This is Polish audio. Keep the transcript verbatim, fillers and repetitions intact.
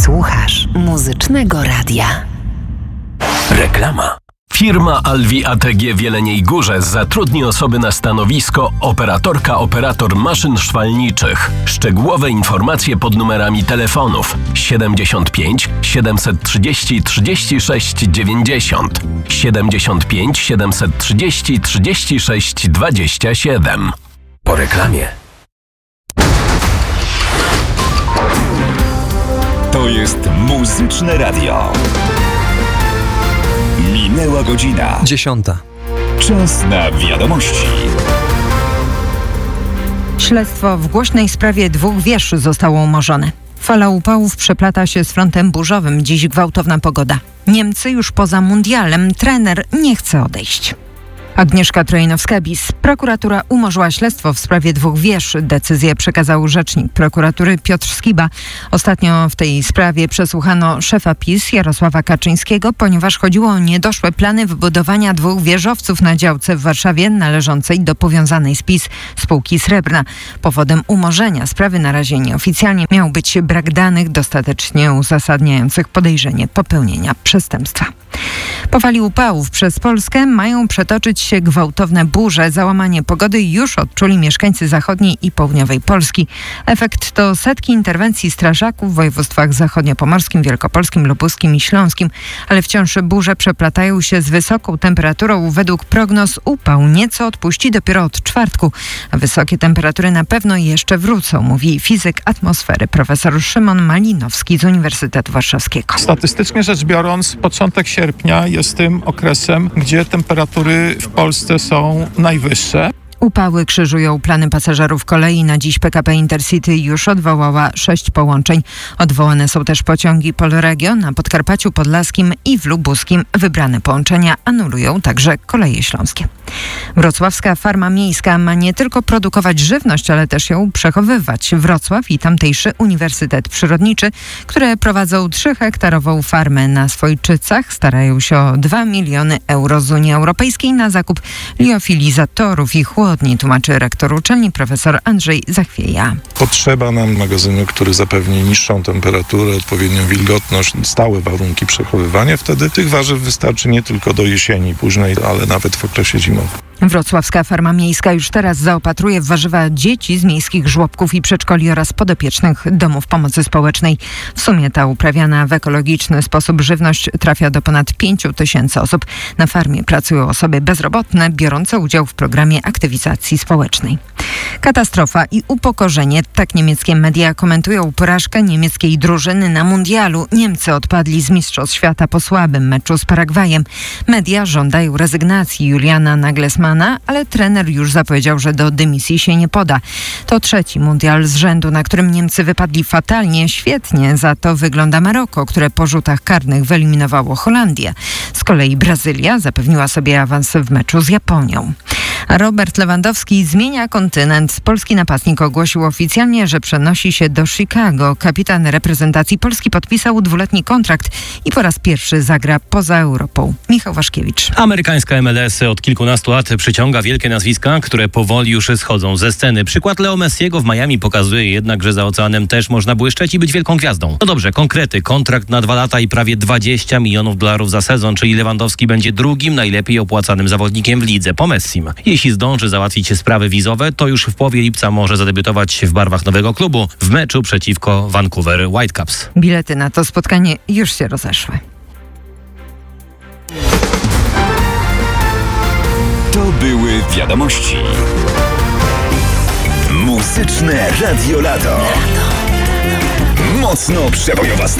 Słuchasz Muzycznego Radia. Reklama. Firma Alvi A T G w Jeleniej Górze zatrudni osoby na stanowisko operatorka operator maszyn szwalniczych. Szczegółowe informacje pod numerami telefonów siedemdziesiąt pięć siedemset trzydzieści trzydzieści sześć dziewięćdziesiąt, siedemdziesiąt pięć siedemset trzydzieści trzydzieści sześć dwadzieścia siedem. Po reklamie. To jest Muzyczne Radio. Minęła godzina. Dziesiąta. Czas na wiadomości. Śledztwo w głośnej sprawie dwóch wież zostało umorzone. Fala upałów przeplata się z frontem burzowym. Dziś gwałtowna pogoda. Niemcy już poza mundialem. Trener nie chce odejść. Agnieszka Trojnowska-Bis. Prokuratura umorzyła śledztwo w sprawie dwóch wież. Decyzję przekazał rzecznik prokuratury Piotr Skiba. Ostatnio w tej sprawie przesłuchano szefa PiS Jarosława Kaczyńskiego, ponieważ chodziło o niedoszłe plany wybudowania dwóch wieżowców na działce w Warszawie należącej do powiązanej z PiS spółki Srebrna. Powodem umorzenia sprawy na razie nieoficjalnie miał być brak danych dostatecznie uzasadniających podejrzenie popełnienia przestępstwa. Po fali upałów przez Polskę mają przetoczyć się gwałtowne burze. Załamanie pogody już odczuli mieszkańcy zachodniej i południowej Polski. Efekt to setki interwencji strażaków w województwach zachodniopomorskim, wielkopolskim, lubuskim i śląskim. Ale wciąż burze przeplatają się z wysoką temperaturą. Według prognoz upał nieco odpuści dopiero od czwartku. A wysokie temperatury na pewno jeszcze wrócą, mówi fizyk atmosfery profesor Szymon Malinowski z Uniwersytetu Warszawskiego. Statystycznie rzecz biorąc, początek sierpnia jest tym okresem, gdzie temperatury w Polsce są najwyższe. Upały krzyżują plany pasażerów kolei. Na dziś P K P Intercity już odwołała sześć połączeń. Odwołane są też pociągi Polregio na Podkarpaciu Podlaskim i w Lubuskim. Wybrane połączenia anulują także Koleje Śląskie. Wrocławska farma miejska ma nie tylko produkować żywność, ale też ją przechowywać. Wrocław i tamtejszy Uniwersytet Przyrodniczy, które prowadzą trzyhektarową farmę na Swojczycach, starają się o dwa miliony euro z Unii Europejskiej na zakup liofilizatorów i chłodni, tłumaczy rektor uczelni profesor Andrzej Zachwieja. Potrzeba nam magazynu, który zapewni niższą temperaturę, odpowiednią wilgotność, stałe warunki przechowywania. Wtedy tych warzyw wystarczy nie tylko do jesieni późnej, ale nawet w okresie zimowym. Wrocławska farma miejska już teraz zaopatruje w warzywa dzieci z miejskich żłobków i przedszkoli oraz podopiecznych domów pomocy społecznej. W sumie ta uprawiana w ekologiczny sposób żywność trafia do ponad pięciu tysięcy osób. Na farmie pracują osoby bezrobotne, biorące udział w programie aktywizacji społecznej. Katastrofa i upokorzenie. Tak niemieckie media komentują porażkę niemieckiej drużyny na mundialu. Niemcy odpadli z Mistrzostw Świata po słabym meczu z Paragwajem. Media żądają rezygnacji Juliana Nagelsmana, ale trener już zapowiedział, że do dymisji się nie poda. To trzeci mundial z rzędu, na którym Niemcy wypadli fatalnie. Świetnie za to wygląda Maroko, które po rzutach karnych wyeliminowało Holandię. Z kolei Brazylia zapewniła sobie awans w meczu z Japonią. A Robert Lewandowski zmienia kontynent. Polski napastnik ogłosił oficjalnie, że przenosi się do Chicago. Kapitan reprezentacji Polski podpisał dwuletni kontrakt i po raz pierwszy zagra poza Europą. Michał Waszkiewicz. Amerykańska M L S od kilkunastu lat przyciąga wielkie nazwiska, które powoli już schodzą ze sceny. Przykład Leo Messiego w Miami pokazuje jednak, że za oceanem też można błyszczeć i być wielką gwiazdą. No dobrze, konkrety. Kontrakt na dwa lata i prawie dwadzieścia milionów dolarów za sezon, czyli Lewandowski będzie drugim najlepiej opłacanym zawodnikiem w lidze po Messim. Jeśli zdąży załatwić sprawy wizowe, to już w połowie lipca może zadebiutować w barwach nowego klubu w meczu przeciwko Vancouver Whitecaps. Bilety na to spotkanie już się rozeszły. To były wiadomości. Muzyczne Radio Lato. Mocno przebojowa.